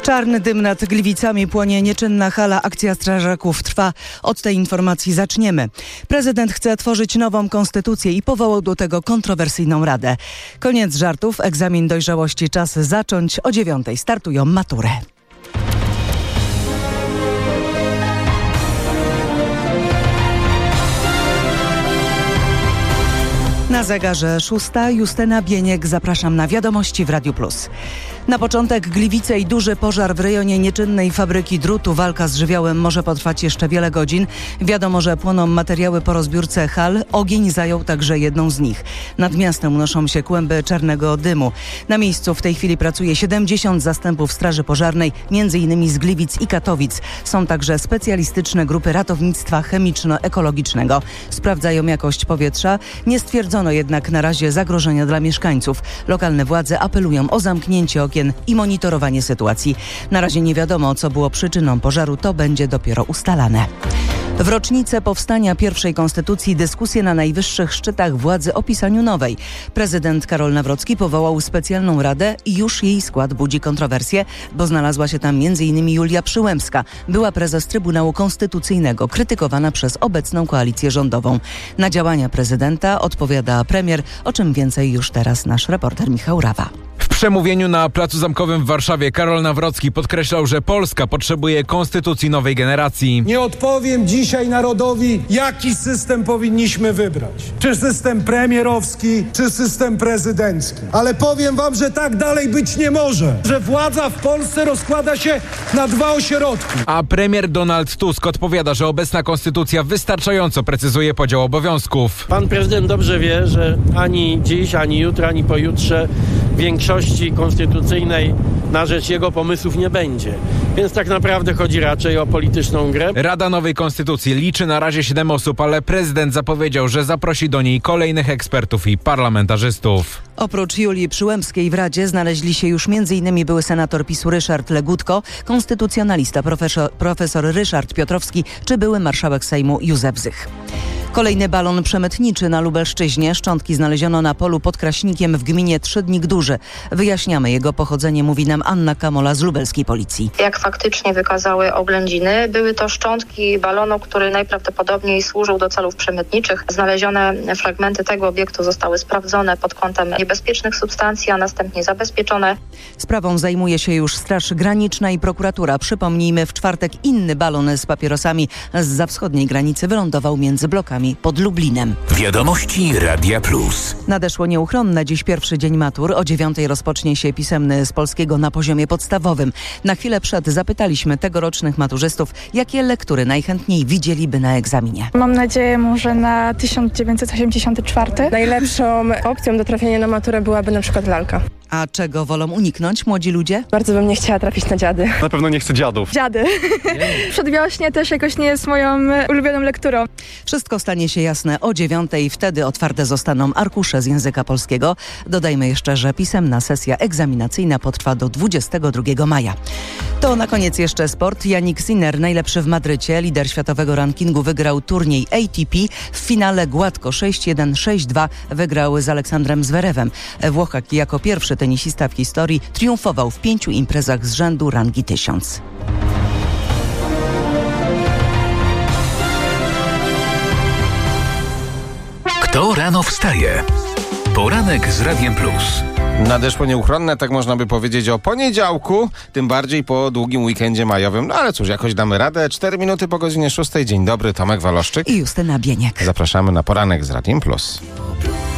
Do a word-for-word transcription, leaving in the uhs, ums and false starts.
Czarny dym nad Gliwicami, płonie nieczynna hala, akcja strażaków trwa. Od tej informacji zaczniemy. Prezydent chce tworzyć nową konstytucję i powołał do tego kontrowersyjną radę. Koniec żartów, egzamin dojrzałości, czas zacząć. O dziewiątej startują matury. Na zegarze szósta, Justyna Bieniek, zapraszam na wiadomości w Radiu Plus. Na początek Gliwice i duży pożar w rejonie nieczynnej fabryki drutu. Walka z żywiołem może potrwać jeszcze wiele godzin. Wiadomo, że płoną materiały po rozbiórce hal. Ogień zajął także jedną z nich. Nad miastem unoszą się kłęby czarnego dymu. Na miejscu w tej chwili pracuje siedemdziesiąt zastępów straży pożarnej, między innymi z Gliwic i Katowic. Są także specjalistyczne grupy ratownictwa chemiczno-ekologicznego. Sprawdzają jakość powietrza. Nie stwierdzono jednak na razie zagrożenia dla mieszkańców. Lokalne władze apelują o zamknięcie okien i monitorowanie sytuacji. Na razie nie wiadomo, co było przyczyną pożaru, to będzie dopiero ustalane. W rocznicę powstania pierwszej konstytucji dyskusje na najwyższych szczytach władzy o pisaniu nowej. Prezydent Karol Nawrocki powołał specjalną radę i już jej skład budzi kontrowersje, bo znalazła się tam między innymi Julia Przyłębska, była prezes Trybunału Konstytucyjnego, krytykowana przez obecną koalicję rządową. Na działania prezydenta odpowiada premier, o czym więcej już teraz nasz reporter Michał Rawa. W przemówieniu na Placu Zamkowym w Warszawie Karol Nawrocki podkreślał, że Polska potrzebuje konstytucji nowej generacji. Nie odpowiem dzisiaj narodowi, jaki system powinniśmy wybrać. Czy system premierowski, czy system prezydencki. Ale powiem wam, że tak dalej być nie może. Że władza w Polsce rozkłada się na dwa ośrodki. A premier Donald Tusk odpowiada, że obecna konstytucja wystarczająco precyzuje podział obowiązków. Pan prezydent dobrze wie, że ani dziś, ani jutro, ani pojutrze większości konstytucyjnej na rzecz jego pomysłów nie będzie. Więc tak naprawdę chodzi raczej o polityczną grę. Rada nowej konstytucji liczy na razie siedem osób, ale prezydent zapowiedział, że zaprosi do niej kolejnych ekspertów i parlamentarzystów. Oprócz Julii Przyłębskiej w Radzie znaleźli się już między innymi były senator PiSu Ryszard Legutko, konstytucjonalista profesor, profesor Ryszard Piotrowski czy były marszałek Sejmu Józef Zych. Kolejny balon przemytniczy na Lubelszczyźnie. Szczątki znaleziono na polu pod Kraśnikiem w gminie Trzydnik Duży. Wyjaśniamy jego pochodzenie, mówi nam Anna Kamola z lubelskiej policji. Jak faktycznie wykazały oględziny, były to szczątki balonu, który najprawdopodobniej służył do celów przemytniczych. Znalezione fragmenty tego obiektu zostały sprawdzone pod kątem niebezpiecznych substancji, a następnie zabezpieczone. Sprawą zajmuje się już Straż Graniczna i prokuratura. Przypomnijmy, w czwartek inny balon z papierosami zza wschodniej granicy wylądował między blokami pod Lublinem. Wiadomości Radia Plus. Nadeszło nieuchronne. Dziś pierwszy dzień matur. O dziewiątej rozpocznie się pisemny z polskiego na poziomie podstawowym. Na chwilę przed zapytaliśmy tegorocznych maturzystów, jakie lektury najchętniej widzieliby na egzaminie. Mam nadzieję może na tysiąc dziewięćset osiemdziesiąty czwarty. Najlepszą opcją do trafienia na maturę byłaby na przykład lalka. A czego wolą uniknąć młodzi ludzie? Bardzo bym nie chciała trafić na dziady. Na pewno nie chcę dziadów. Dziady. Przedwiośnie też jakoś nie jest moją ulubioną lekturą. Wszystko stanie się jasne o dziewiątej. Wtedy otwarte zostaną arkusze z języka polskiego. Dodajmy jeszcze, że pisemna sesja egzaminacyjna potrwa do dwudziestego drugiego maja. To na koniec jeszcze sport. Jannik Sinner, najlepszy w Madrycie, lider światowego rankingu, wygrał turniej A T P. W finale gładko sześć jeden sześć dwa wygrał z Aleksandrem Zverevem. Włochak jako pierwszy tenisista w historii triumfował w pięciu imprezach z rzędu rangi tysiąc. Kto rano wstaje? Poranek z Radiem Plus. Nadeszło nieuchronne, tak można by powiedzieć, o poniedziałku, tym bardziej po długim weekendzie majowym. No ale cóż, jakoś damy radę. Cztery minuty po godzinie szóstej. Dzień dobry, Tomek Waloszczyk i Justyna Bieniek. Zapraszamy na Poranek z Radiem Plus.